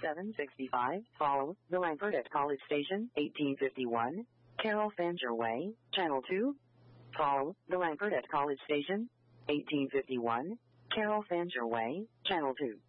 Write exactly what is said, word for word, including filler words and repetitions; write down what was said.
seven sixty-five. Follow the Langford at College Station, eighteen fifty-one. Carroll Fancher Way, Channel two. Follow the Langford at College Station, eighteen fifty-one. Carroll Fancher Way, Channel two.